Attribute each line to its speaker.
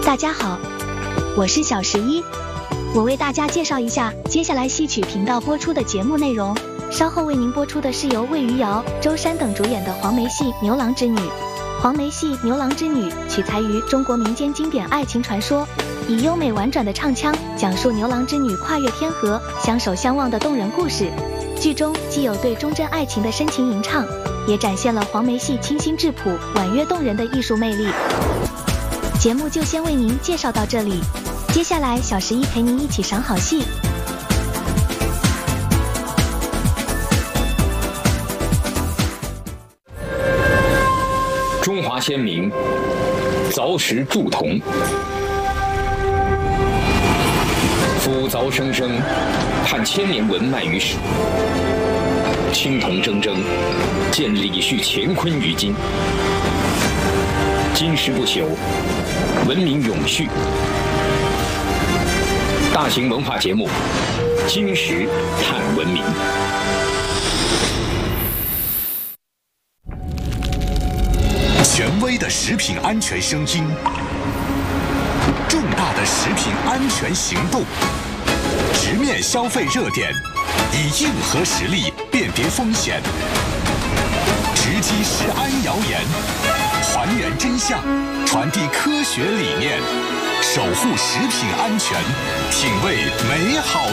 Speaker 1: 大家好，我是小11，我为大家介绍一下接下来戏曲频道播出的节目内容。稍后为您播出的是由魏余姚、周珊等主演的黄梅戏《牛郎织女》。黄梅戏《牛郎织女》取材于中国民间经典爱情传说，以优美婉转的唱腔讲述牛郎织女跨越天河、相守相望的动人故事。剧中既有对忠贞爱情的深情吟唱，也展现了黄梅戏清新质朴、婉约动人的艺术魅力。节目就先为您介绍到这里，接下来小11陪您一起赏好戏。
Speaker 2: 中华先民凿石铸铜，夫凿生生，盼千年文脉于史。青铜铮铮，见李旭乾坤于今。金石不朽，文明永续。大型文化节目《金石探文明》。
Speaker 3: 权威的食品安全声音，重大的食品安全行动，直面消费热点，以硬核实力辨别风险，直击食安谣言，还原真相，传递科学理念，守护食品安全，品味美好